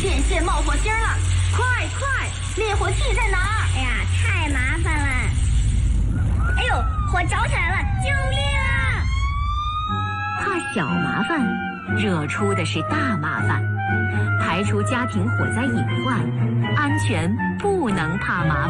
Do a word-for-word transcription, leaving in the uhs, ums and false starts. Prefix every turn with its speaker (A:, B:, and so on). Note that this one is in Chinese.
A: 电线冒火星了，快快，灭火器在哪儿？
B: 哎呀，太麻烦了！哎呦，火着起来了，救命啊！
C: 怕小麻烦，惹出的是大麻烦。排除家庭火灾隐患，安全不能怕麻烦。